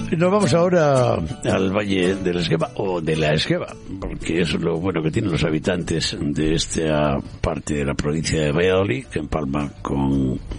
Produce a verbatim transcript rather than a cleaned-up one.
Nos vamos ahora al Valle del Esgueva, o de la Esgueva, porque eso es lo bueno que tienen los habitantes de esta parte de la provincia de Valladolid, que empalma con